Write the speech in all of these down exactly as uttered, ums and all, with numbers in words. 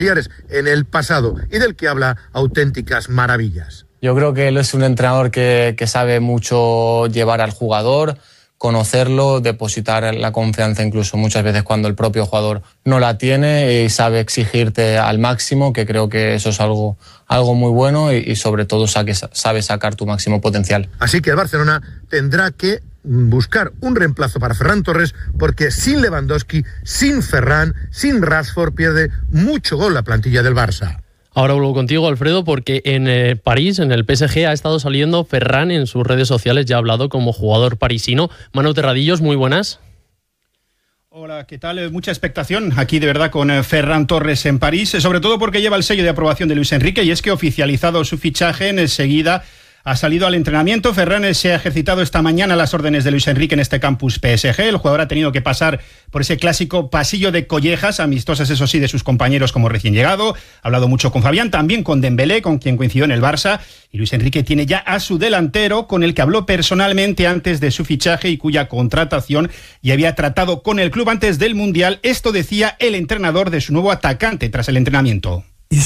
en el pasado y del que habla auténticas maravillas. Yo creo que él es un entrenador que, que sabe mucho llevar al jugador, conocerlo, depositar la confianza incluso muchas veces cuando el propio jugador no la tiene y sabe exigirte al máximo, que creo que eso es algo, algo muy bueno y, y sobre todo saque, sabe sacar tu máximo potencial. Así que el Barcelona tendrá que buscar un reemplazo para Ferran Torres porque sin Lewandowski, sin Ferran, sin Rashford pierde mucho gol la plantilla del Barça. Ahora vuelvo contigo, Alfredo, porque en eh, París, en el P S G, ha estado saliendo Ferran en sus redes sociales, ya ha hablado como jugador parisino. Manu Terradillos, muy buenas. Hola, ¿qué tal? Mucha expectación aquí de verdad con eh, Ferran Torres en París, sobre todo porque lleva el sello de aprobación de Luis Enrique y es que oficializado su fichaje enseguida ha salido al entrenamiento. Ferran se ha ejercitado esta mañana a las órdenes de Luis Enrique en este campus P S G. El jugador ha tenido que pasar por ese clásico pasillo de collejas, amistosas eso sí, de sus compañeros como recién llegado. Ha hablado mucho con Fabián, también con Dembélé, con quien coincidió en el Barça. Y Luis Enrique tiene ya a su delantero, con el que habló personalmente antes de su fichaje y cuya contratación ya había tratado con el club antes del Mundial. Esto decía el entrenador de su nuevo atacante tras el entrenamiento.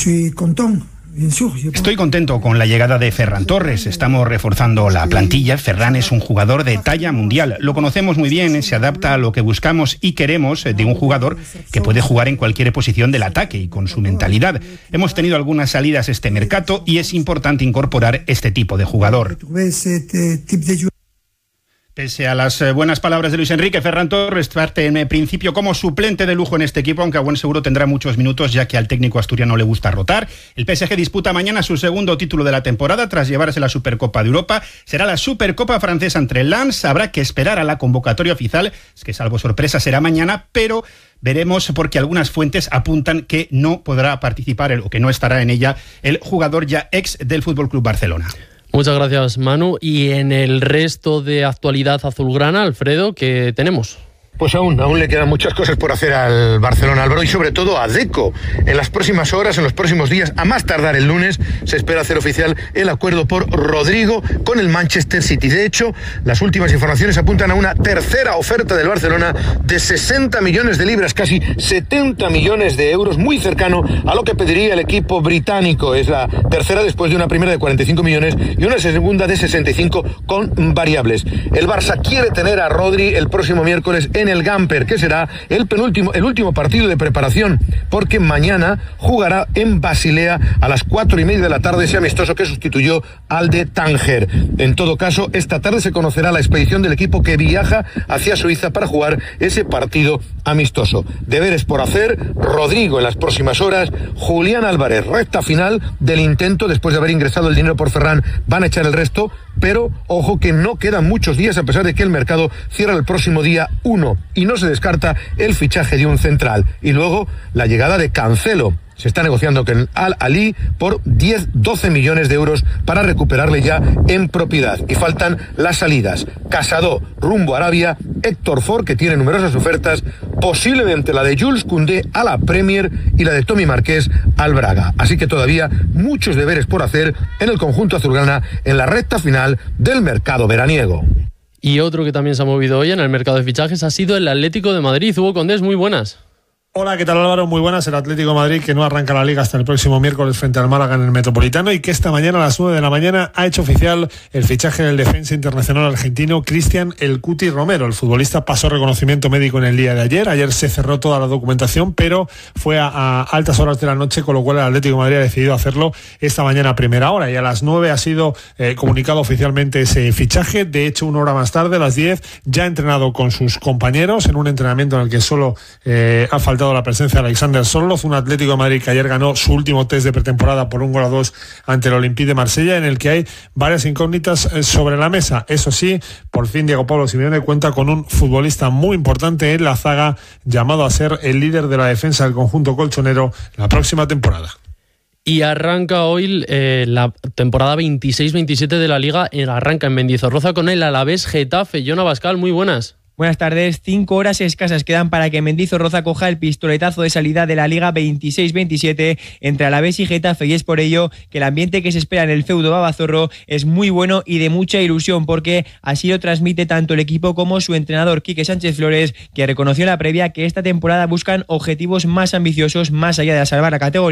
Estoy contento con la llegada de Ferran Torres. Estamos reforzando la plantilla. Ferran es un jugador de talla mundial. Lo conocemos muy bien, se adapta a lo que buscamos y queremos de un jugador que puede jugar en cualquier posición del ataque y con su mentalidad. Hemos tenido algunas salidas este mercado y es importante incorporar este tipo de jugador. Pese a las buenas palabras de Luis Enrique, Ferran Torres parte en principio como suplente de lujo en este equipo, aunque a buen seguro tendrá muchos minutos ya que al técnico asturiano le gusta rotar. El P S G disputa mañana su segundo título de la temporada tras llevarse la Supercopa de Europa. Será la Supercopa francesa entre el Lens. Habrá que esperar a la convocatoria oficial, es que salvo sorpresa será mañana, pero veremos porque algunas fuentes apuntan que no podrá participar o que no estará en ella el jugador ya ex del F C Barcelona. Muchas gracias, Manu. Y en el resto de actualidad azulgrana, Alfredo, ¿qué tenemos? Pues aún, aún le quedan muchas cosas por hacer al Barcelona, Álvaro, y sobre todo a Deco. En las próximas horas, en los próximos días, a más tardar el lunes, se espera hacer oficial el acuerdo por Rodrigo con el Manchester City. De hecho, las últimas informaciones apuntan a una tercera oferta del Barcelona de sesenta millones de libras, casi setenta millones de euros, muy cercano a lo que pediría el equipo británico. Es la tercera después de una primera de cuarenta y cinco millones y una segunda de sesenta y cinco con variables. El Barça quiere tener a Rodri el próximo miércoles en en el Gamper, que será el penúltimo, el último partido de preparación, porque mañana jugará en Basilea a las cuatro y media de la tarde ese amistoso que sustituyó al de Tánger. En todo caso, esta tarde se conocerá la expedición del equipo que viaja hacia Suiza para jugar ese partido amistoso. Deberes por hacer: Rodrigo en las próximas horas, Julián Álvarez, recta final del intento después de haber ingresado el dinero por Ferran, van a echar el resto, pero ojo que no quedan muchos días a pesar de que el mercado cierra el próximo día uno y no se descarta el fichaje de un central. Y luego la llegada de Cancelo. Se está negociando con Al Ali por diez doce millones de euros para recuperarle ya en propiedad. Y faltan las salidas: Casado rumbo a Arabia, Héctor Ford, que tiene numerosas ofertas, posiblemente la de Jules Koundé a la Premier y la de Tommy Marqués al Braga. Así que todavía muchos deberes por hacer en el conjunto azulgrana en la recta final del mercado veraniego. Y otro que también se ha movido hoy en el mercado de fichajes ha sido el Atlético de Madrid. Hugo Condés, muy buenas. Hola, ¿qué tal, Álvaro? Muy buenas. El Atlético de Madrid, que no arranca la Liga hasta el próximo miércoles frente al Málaga en el Metropolitano, y que esta mañana a las nueve de la mañana ha hecho oficial el fichaje del defensa internacional argentino Cristian El Cuti Romero. El futbolista pasó reconocimiento médico en el día de ayer. Ayer se cerró toda la documentación, pero fue a, a altas horas de la noche, con lo cual el Atlético de Madrid ha decidido hacerlo esta mañana a primera hora, y a las nueve ha sido eh, comunicado oficialmente ese fichaje. De hecho, una hora más tarde, a las diez, ya ha entrenado con sus compañeros en un entrenamiento en el que solo eh, ha faltado la presencia de Alexander Sorloth, un Atlético de Madrid que ayer ganó su último test de pretemporada por un gol a dos ante el Olympique de Marsella, en el que hay varias incógnitas sobre la mesa. Eso sí, por fin Diego Pablo Simeone cuenta con un futbolista muy importante en la zaga, llamado a ser el líder de la defensa del conjunto colchonero la próxima temporada. Y arranca hoy eh, la temporada veintiséis veintisiete de la Liga, arranca en Mendizorroza con el Alavés Getafe. John Abascal, muy buenas. Buenas tardes. Cinco horas escasas quedan para que Mendizorroza coja el pistoletazo de salida de la Liga veintiséis veintisiete entre Alavés y Getafe, y es por ello que el ambiente que se espera en el feudo Babazorro es muy bueno y de mucha ilusión, porque así lo transmite tanto el equipo como su entrenador Quique Sánchez Flores, que reconoció en la previa que esta temporada buscan objetivos más ambiciosos más allá de salvar la categoría.